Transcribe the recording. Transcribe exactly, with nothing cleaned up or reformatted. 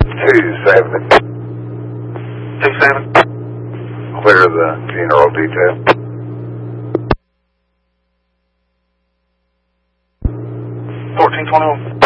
Two seven. Two seven. Clear the funeral detail. Fourteen twenty one.